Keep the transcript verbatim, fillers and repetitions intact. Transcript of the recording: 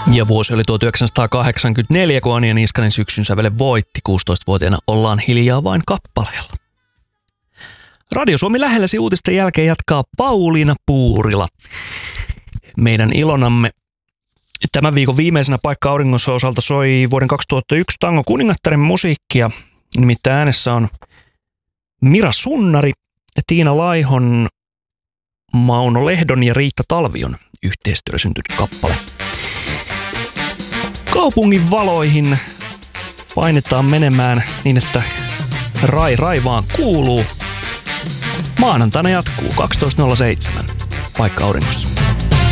Ja vuosi oli tuhatyhdeksänsataakahdeksankymmentäneljä, kun Anja Niskanen syksyn sävelen voitti. kuusitoistavuotiaana Ollaan hiljaa vain kappaleella. Radio Suomi lähelläsi uutisten jälkeen jatkaa Pauliina Puurila. Meidän ilonamme tämän viikon viimeisenä Paikka auringossa osalta soi vuoden kaksituhattayksi Tango kuningattaren musiikkia. Nimittäin äänessä on Mira Sunnari, Tiina Laihon, Mauno Lehdon ja Riitta Talvion yhteistyöllä syntynyt kappale. Kaupungin valoihin painetaan menemään niin, että rai rai vaan kuuluu. Maanantaina jatkuu kaksitoista nolla seitsemän Paikka auringossa.